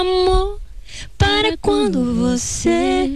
amor para quando você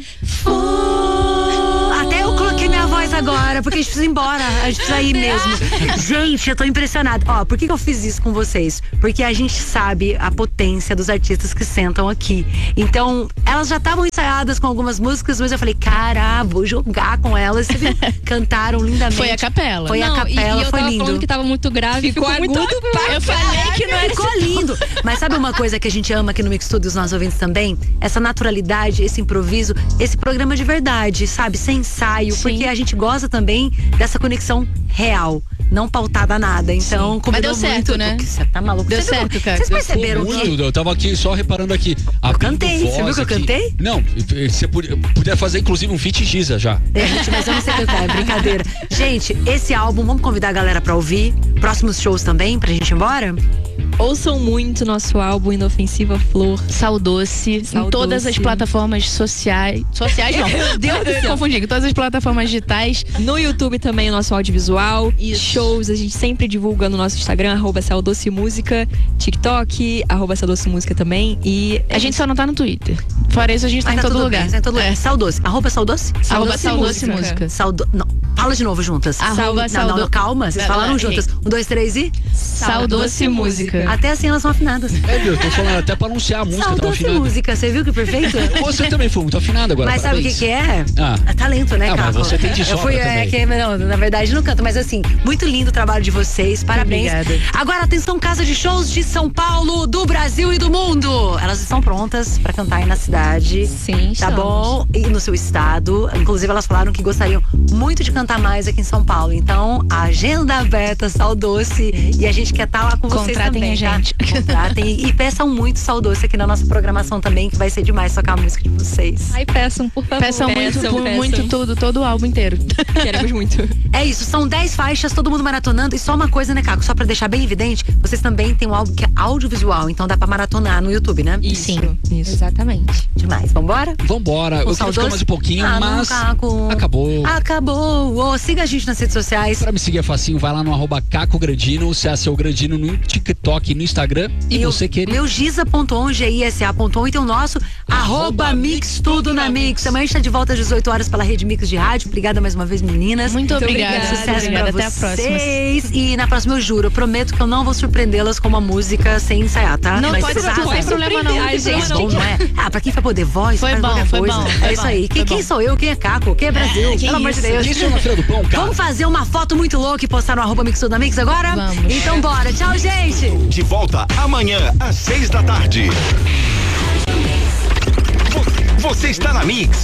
for. Até eu coloquei minha voz agora, porque a gente precisa ir embora, a gente precisa ir mesmo. Gente, eu tô impressionada. Ó, por que eu fiz isso com vocês? Porque a gente sabe a potência dos artistas que sentam aqui. Então, elas já estavam ensaiadas com algumas músicas, mas eu falei, cara, vou jogar com elas. Você viu? Cantaram lindamente. Foi a capela. Foi a capela, eu foi tava lindo. falando que tava muito grave, ficou muito Eu falei que não era. Ficou lindo. Mas sabe uma coisa que a gente ama aqui no Mix Studio, os nossos ouvintes também? Essa naturalidade, esse improviso, esse programa de verdade, sabe? Sem ensaio, Sim. porque a gente gosta também dessa conexão real, não pautada a nada. Então, Mas deu combinou certo, muito. né? Você tá maluco? Deu Você viu? certo, cara. Vocês Deu perceberam que... Eu tava aqui só reparando aqui. Eu cantei, você viu que eu cantei? Não, você podia fazer inclusive um feat Giza já. Gente, mas eu não sei cantar, é brincadeira. Gente, esse álbum, vamos convidar a galera pra ouvir. Próximos shows também, pra gente ir embora? Ouçam muito nosso álbum Inofensiva Flor. Saudoce, em todas as plataformas sociais. Sociais não. Meu Deus do Eu céu. confundi, com todas as plataformas digitais. No YouTube também o nosso audiovisual. Isso. Shows, a gente sempre divulga no nosso Instagram, @SaudoceMúsica, TikTok, @SaudoceMúsica também. E A gente só não tá no Twitter. Fora isso, a gente tá Mas em todo tudo lugar. bem, tá em todo lugar. É. Saudoce. @Saudoce? Saudoce Música. Não, fala de novo juntas. Não, calma, vocês falaram juntas. 1, 2, 3 e... Saudoce Música. Até assim elas são afinadas. É, meu, eu tô falando até pra anunciar a música, tava Saudoce afinada. Música, você viu que perfeito? Você também foi muito afinada agora. Mas sabe o parabéns. que é? Ah. É talento, né, Ah, mas Caco? você tem de Eu sobra fui, também. não, na verdade não canto, mas assim, muito lindo o trabalho de vocês, parabéns. Obrigada. Agora, atenção, casa de shows de São Paulo, do Brasil e do mundo. Elas estão prontas pra cantar aí na cidade. Sim, Tá estamos. bom? E no seu estado. Inclusive, elas falaram que gostariam muito de cantar mais aqui em São Paulo. Então, a agenda aberta, Saudoce. E a gente quer estar lá com vocês Contratem também, a gente. Tá? Contratem. E peçam muito Saudoce aqui na nossa programação também, que vai ser demais tocar a música de vocês. Ai, peçam, por favor. Peçam muito tudo, todo o álbum inteiro. Queremos muito. É isso, são 10 faixas, todo mundo maratonando. E só uma coisa, né, Caco? Só pra deixar bem evidente, vocês também têm um álbum que é audiovisual, então dá pra maratonar no YouTube, né? Isso, Isso. Exatamente. Demais. Vambora? Vambora, eu queria Saudoce? ficar mais um pouquinho, Ah, não, mas Caco. acabou. Acabou. Ô, siga a gente nas redes sociais. Pra me seguir é facinho, vai lá no @Caco Grandino, seu Grandino no TikTok e no Instagram. E você querer. Meu giza.on, GISA.on, e tem o nosso @Mix Tudo na Mix. Amanhã a gente tá de volta às 18 horas pela Rede Mix de Rádio. Obrigada mais uma vez, meninas. Muito obrigada. obrigada. Sucesso Obrigada. pra Até a próxima. vocês. E na próxima eu juro, eu prometo que eu não vou surpreendê-las com uma música sem ensaiar, tá? Não Mas pode vocês ser, não arrasam. tem problema não. Ai, gente, É bom, não é? Ah, pra quem vai poder voz, Foi faz bom, qualquer foi coisa. bom, É foi isso bom, aí. foi Quem bom. sou eu? Quem é Caco? Quem é Brasil? Pelo amor de Deus. Isso na Feira do Pão, cara. Vamos fazer uma foto muito louca e postar no @Mix Tudo na Mix agora? Vamos. Então bora. Tchau, gente. De volta amanhã às 6 da tarde. Você está na Mix,